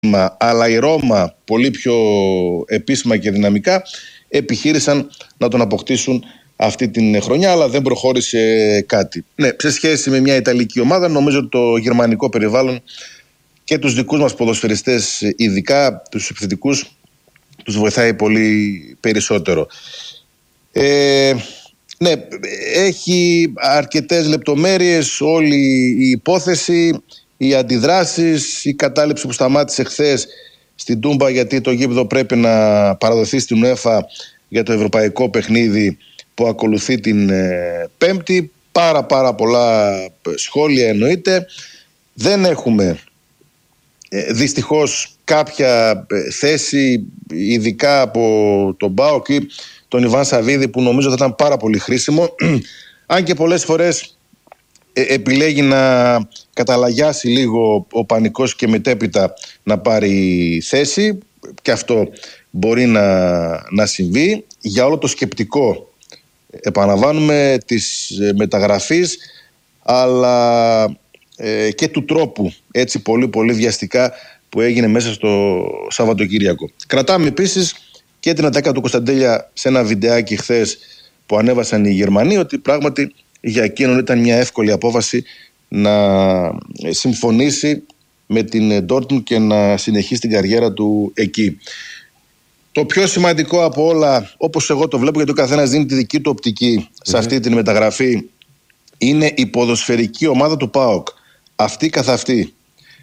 αλλά η Ρώμα πολύ πιο επίσημα και δυναμικά επιχείρησαν να τον αποκτήσουν αυτή την χρονιά, αλλά δεν προχώρησε κάτι. Ναι, σε σχέση με μια Ιταλική ομάδα, νομίζω ότι το γερμανικό περιβάλλον και τους δικούς μας ποδοσφαιριστές, ειδικά τους επιθετικούς, τους βοηθάει πολύ περισσότερο. Ναι, έχει αρκετές λεπτομέρειες όλη η υπόθεση, οι αντιδράσεις, η κατάληψη που σταμάτησε χθες στην Τούμπα, γιατί το γήπεδο πρέπει να παραδοθεί στην UEFA για το ευρωπαϊκό παιχνίδι που ακολουθεί την Πέμπτη. Πάρα πολλά σχόλια εννοείται. Δεν έχουμε δυστυχώς κάποια θέση, ειδικά από τον ΠΑΟΚ ή τον Ιβάν Σαββίδη, που νομίζω θα ήταν πάρα πολύ χρήσιμο, αν και πολλές φορές επιλέγει να καταλαγιάσει λίγο ο πανικός και μετέπειτα να πάρει θέση, και αυτό μπορεί να συμβεί. Για όλο το σκεπτικό, επαναλαμβάνουμε, της μεταγραφής, αλλά και του τρόπου, έτσι πολύ βιαστικά, που έγινε μέσα στο Σαββατοκύριακο. Κρατάμε επίσης και την ατάκα του Κωνσταντέλια σε ένα βιντεάκι χθες που ανέβασαν οι Γερμανοί, ότι πράγματι για εκείνον ήταν μια εύκολη απόφαση να συμφωνήσει με την Dortmund και να συνεχίσει την καριέρα του εκεί. Το πιο σημαντικό από όλα, όπως εγώ το βλέπω, γιατί ο καθένας δίνει τη δική του οπτική σε αυτή την μεταγραφή, είναι η ποδοσφαιρική ομάδα του ΠΑΟΚ. Αυτή καθ' αυτή.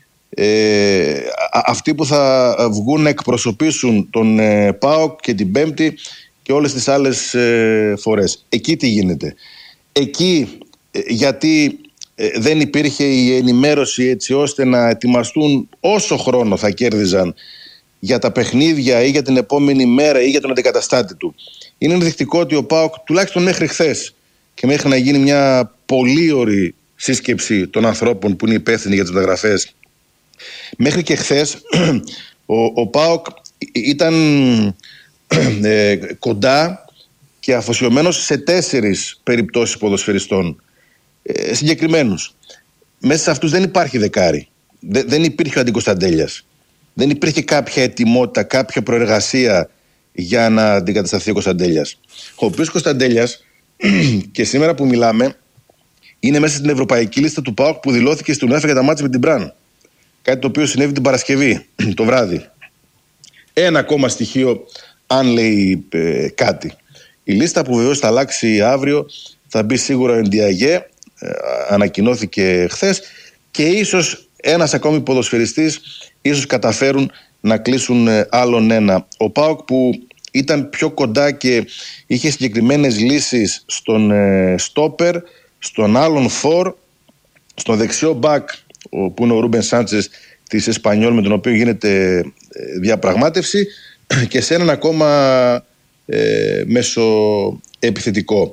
Αυτοί που θα βγουν να εκπροσωπήσουν τον ΠΑΟΚ και την Πέμπτη και όλες τις άλλες φορές. Εκεί τι γίνεται? Εκεί γιατί δεν υπήρχε η ενημέρωση έτσι ώστε να ετοιμαστούν όσο χρόνο θα κέρδιζαν για τα παιχνίδια ή για την επόμενη μέρα ή για τον αντικαταστάτη του. Είναι ενδεικτικό ότι ο ΠΑΟΚ, τουλάχιστον μέχρι χθες και μέχρι να γίνει μια πολύ ωραία σύσκεψη των ανθρώπων που είναι υπεύθυνοι για τις μεταγραφές, μέχρι και χθες ο ΠΑΟΚ ήταν κοντά και αφοσιωμένος σε 4 περιπτώσεις ποδοσφαιριστών συγκεκριμένους. Μέσα σε αυτούς δεν υπάρχει δεκάρι. Δεν υπήρχε ο Αντικωνσταντέλιας. Δεν υπήρχε κάποια ετοιμότητα, κάποια προεργασία για να αντικατασταθεί ο Κωνσταντέλιας. Ο οποίος Κωνσταντέλιας και σήμερα που μιλάμε είναι μέσα στην ευρωπαϊκή λίστα του ΠΑΟΚ που δηλώθηκε στην UEFA για τα μάτς με την Μπραν. Κάτι το οποίο συνέβη την Παρασκευή το βράδυ. Ένα ακόμα στοιχείο, αν λέει κάτι. Η λίστα που βεβαίως θα αλλάξει αύριο, θα μπει σίγουρα ο Ndiaye, ανακοινώθηκε χθες, και ίσως ένας ακόμη ποδοσφαιριστής, ίσως καταφέρουν να κλείσουν άλλον ένα. Ο ΠΑΟΚ που ήταν πιο κοντά και είχε συγκεκριμένες λύσεις στον στόπερ, στον άλλον φορ, στον δεξιό μπακ που είναι ο Ρούμπεν Σάντσες της Εσπανιόλ, με τον οποίο γίνεται διαπραγμάτευση, και σε έναν ακόμα μεσοεπιθετικό.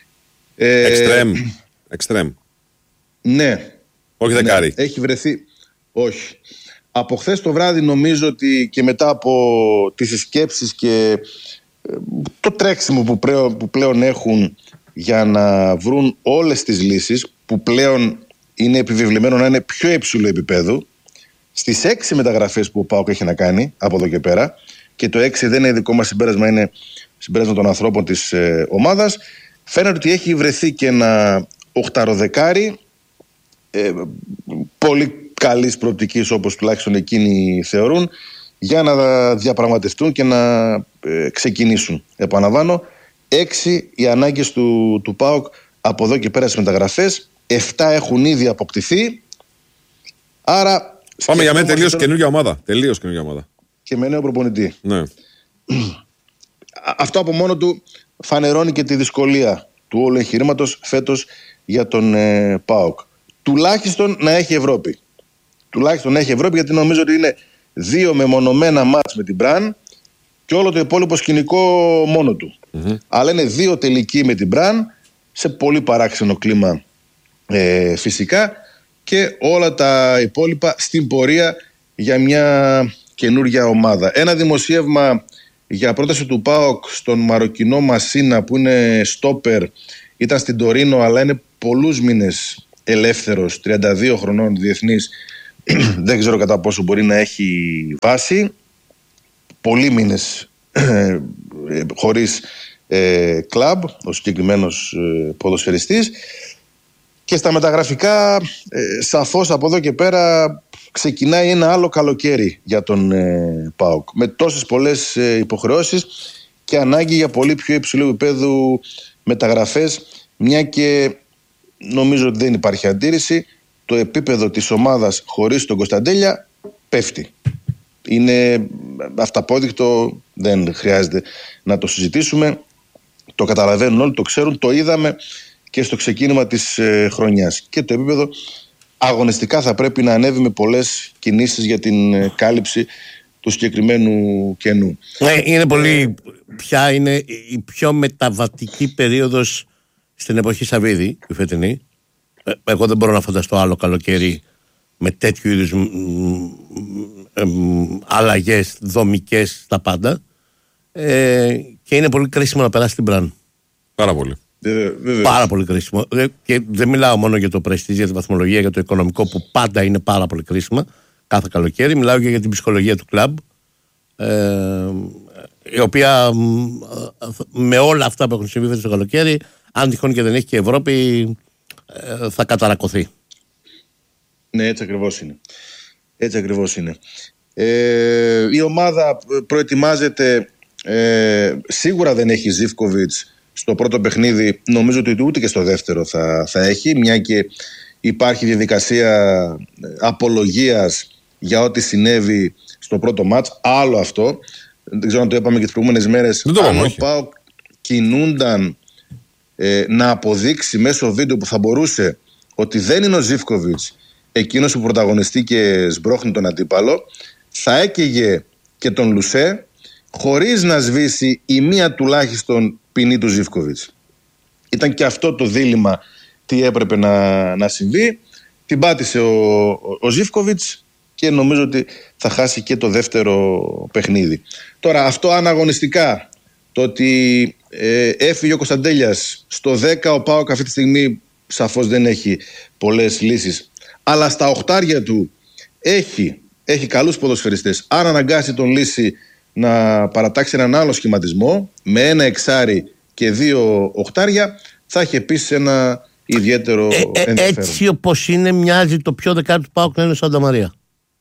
Εξτρέμ. Ναι. Όχι δεκάρι. Ναι, έχει βρεθεί. Όχι. Από χθες το βράδυ νομίζω ότι και μετά από τις συσκέψεις και το τρέξιμο που πλέον έχουν για να βρουν όλες τις λύσεις, που πλέον είναι επιβεβλημένο να είναι πιο υψηλού επίπεδου, στις 6 μεταγραφές που ο ΠΑΟΚ έχει να κάνει από εδώ και πέρα, και το 6 δεν είναι δικό μας συμπέρασμα, είναι συμπέρασμα των ανθρώπων της ομάδας, φαίνεται ότι έχει βρεθεί και ένα οχταροδεκάρι πολύ καλής προοπτικής, όπως τουλάχιστον εκείνοι θεωρούν, για να διαπραγματευτούν και να ξεκινήσουν. Επαναλαμβάνω, 6 οι ανάγκες του ΠΑΟΚ από εδώ και πέρα στις μεταγραφές, 7 έχουν ήδη αποκτηθεί. Άρα πάμε για μένα τελείως καινούργια ομάδα. Και με νέο προπονητή. Ναι. Αυτό από μόνο του φανερώνει και τη δυσκολία του όλου εγχειρήματος φέτος για τον ΠΑΟΚ. Τουλάχιστον να έχει Ευρώπη. Γιατί νομίζω ότι είναι 2 μεμονωμένα μάτς με την Μπραν και όλο το υπόλοιπο σκηνικό μόνο του. Αλλά είναι 2 τελικοί με την Μπραν, σε πολύ παράξενο κλίμα φυσικά, και όλα τα υπόλοιπα στην πορεία για μια καινούργια ομάδα. Ένα δημοσίευμα για πρόταση του ΠΑΟΚ στον Μαροκινό Μασίνα, που είναι στόπερ, ήταν στην Τωρίνο αλλά είναι πολλούς μήνες ελεύθερος, 32 χρονών, διεθνής, δεν ξέρω κατά πόσο μπορεί να έχει βάση. Πολλοί μήνες χωρίς κλαμπ, ο συγκεκριμένος ποδοσφαιριστής, και στα μεταγραφικά σαφώς από εδώ και πέρα ξεκινάει ένα άλλο καλοκαίρι για τον ΠΑΟΚ, με τόσες πολλές υποχρεώσεις και ανάγκη για πολύ πιο υψηλού επίπεδου μεταγραφές, μια και νομίζω ότι δεν υπάρχει αντίρρηση, το επίπεδο της ομάδας χωρίς τον Κωνσταντέλια πέφτει. Είναι αυταπόδεικτο, δεν χρειάζεται να το συζητήσουμε, το καταλαβαίνουν όλοι, το ξέρουν, το είδαμε και στο ξεκίνημα της χρονιάς. Και το επίπεδο αγωνιστικά θα πρέπει να ανέβει με πολλές κινήσεις για την κάλυψη του συγκεκριμένου κενού. Είναι πολύ. Ποια είναι η πιο μεταβατική περίοδος στην εποχή Σαββίδη, η φετινή? Εγώ δεν μπορώ να φανταστώ άλλο καλοκαίρι με τέτοιου είδους αλλαγές δομικές στα πάντα, και είναι πολύ κρίσιμο να περάσει την Μπραν. Πάρα πολύ. Πάρα πολύ κρίσιμο. Και δεν μιλάω μόνο για το πρεστίζ, για τη βαθμολογία, για το οικονομικό που πάντα είναι πάρα πολύ κρίσιμα κάθε καλοκαίρι. Μιλάω και για την ψυχολογία του κλαμπ, η οποία με όλα αυτά που έχουν συμβεί στο καλοκαίρι, αν τυχόν και δεν έχει και Ευρώπη, θα καταρακωθεί. Ναι, έτσι ακριβώς είναι. Έτσι ακριβώς είναι. Η ομάδα προετοιμάζεται, σίγουρα δεν έχει Ζίβκοβιτς στο πρώτο παιχνίδι, νομίζω ότι ούτε και στο δεύτερο θα έχει, μια και υπάρχει διαδικασία απολογίας για ό,τι συνέβη στο πρώτο μάτς. Άλλο αυτό, δεν ξέρω αν το είπαμε και τις προηγούμενες μέρες, αν ο ΠΑΟΚ κινούνταν να αποδείξει μέσω βίντεο που θα μπορούσε ότι δεν είναι ο Ζίβκοβιτς εκείνος που πρωταγωνιστεί και σμπρώχνει τον αντίπαλο, θα έκαιγε και τον Λουσέ, χωρίς να σβήσει η μία τουλάχιστον ποινή του Ζίβκοβιτς. Ήταν και αυτό το δίλημμα, τι έπρεπε να συμβεί. Την πάτησε ο Ζίβκοβιτς και νομίζω ότι θα χάσει και το δεύτερο παιχνίδι. Τώρα, αυτό αναγωνιστικά, το ότι έφυγε ο Κωνσταντέλιας στο 10, ο ΠΑΟΚ αυτή τη στιγμή σαφώς δεν έχει πολλές λύσεις, αλλά στα οχτάρια του έχει καλούς ποδοσφαιριστές. Αν αναγκάσει τον λύση να παρατάξει έναν άλλο σχηματισμό με ένα εξάρι και δύο οχτάρια, θα έχει επίσης ένα ιδιαίτερο ενδιαφέρον. Έτσι όπως είναι, μοιάζει το πιο δεκάρι του ΠΑΟΚ να είναι ο Σάντα Μαρία.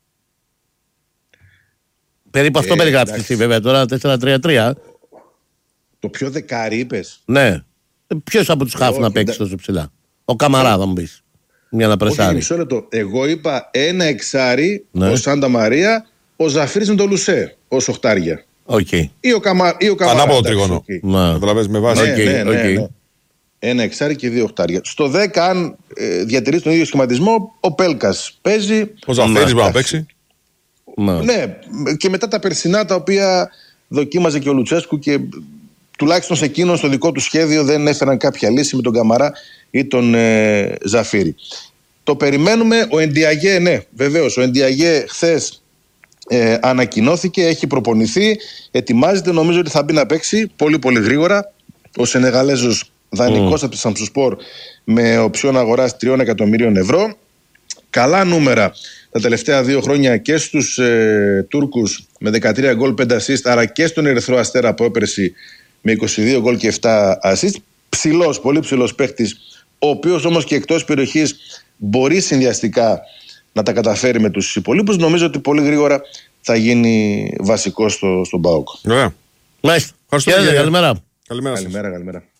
Περίπου αυτό περιγράψεις εσύ βέβαια τώρα, 4-3-3. Το πιο δεκάρι είπες? Ναι. Ποιος από τους χάφου να παίξει τόσο ψηλά? Ο Καμαρά θα μου πεις, για να πρεσάρει. Μισό λεπτό. Εγώ είπα ένα εξάρι, ναι, ο Σάντα Μαρία, ο Ζαφύρης με το Λουσέ ως οχτάρια. Okay. Ή ο Καμαρά. Ανάποδο τρίγωνο. Καταλαβαίνεις με βάση. Ναι. Ένα εξάρι και δύο οχτάρια. Στο 10, αν διατηρήσει τον ίδιο σχηματισμό, ο Πέλκας παίζει. Ο Ζαφύρης μπορεί να παίξει. Ναι, και μετά τα περσινά τα οποία δοκίμαζε και ο Λουτσέσκου και τουλάχιστον σε εκείνον στο δικό του σχέδιο δεν έφεραν κάποια λύση με τον Καμαρά ή τον Ζαφύρη. Το περιμένουμε. Ο Εντιαγέ, ναι, βεβαίως. Ο Εντιαγέ χθες ανακοινώθηκε, έχει προπονηθεί, ετοιμάζεται, νομίζω ότι θα μπει να παίξει πολύ πολύ γρήγορα. Ο Σενεγαλέζος δανεικός από τη Σαμψουσπορ με οψιόν αγοράς 3 εκατομμυρίων ευρώ. Καλά νούμερα τα τελευταία 2 χρόνια και στους Τούρκους με 13 γκολ, 5 assist, αλλά και στον Ερυθρό Αστέρα από έπερση με 22 γκολ και 7 assist. Ψηλός, πολύ ψηλός παίχτης, ο οποίος όμως και εκτός περιοχής μπορεί συνδυαστικά να τα καταφέρει με τους υπολείπους. Νομίζω ότι πολύ γρήγορα θα γίνει βασικός στον ΠΑΟΚ. Ωραία. Μάλιστα. Καλημέρα. Καλημέρα.